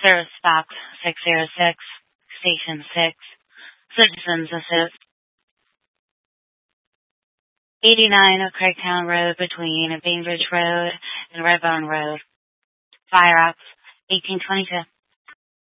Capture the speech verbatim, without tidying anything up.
Service Box six zero six, Station six, Citizens Assist, eighty-nine of Craigtown Road between Bainbridge Road and Redbone Road. Fire Ops eighteen twenty-two.